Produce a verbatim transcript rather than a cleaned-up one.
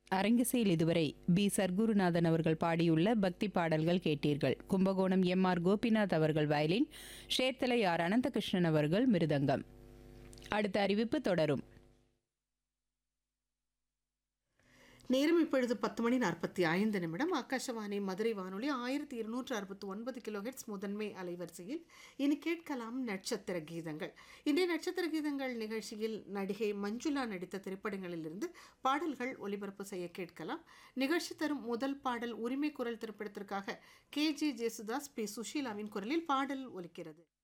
அரங்கிசையில் இதுவரை பி சர்க்குருநாதன் அவர்கள் பாடியுள்ள பக்தி பாடல்கள் கேட்டீர்கள். கும்பகோணம் எம் ஆர் கோபிநாத் அவர்கள் வயலின், ஷேர்த்தலை ஆர் அனந்தகிருஷ்ணன் அவர்கள் மிருதங்கம். அடுத்த அறிவிப்பு தொடரும். நேரம் இப்பொழுது பத்து மணி நாற்பத்தி ஐந்து நிமிடம். ஆகாஷவாணி மதுரை வானொலி ஆயிரத்தி இருநூற்று அறுபத்தி ஒன்பது கிலோஹெட்ஸ் முதன்மை அலைவரிசையில் இனி கேட்கலாம் நட்சத்திர கீதங்கள். இன்றைய நட்சத்திர கீதங்கள் நிகழ்ச்சியில் நடிகை மஞ்சுளா நடித்த திரைப்படங்களிலிருந்து பாடல்கள் ஒலிபரப்பு செய்ய கேட்கலாம். நிகழ்ச்சி தரும் முதல் பாடல் உரிமை குரல் திரைப்படத்திற்காக கே ஜே ஜேசுதாஸ், பி சுஷீலாவின் குரலில் பாடல் ஒலிக்கிறது.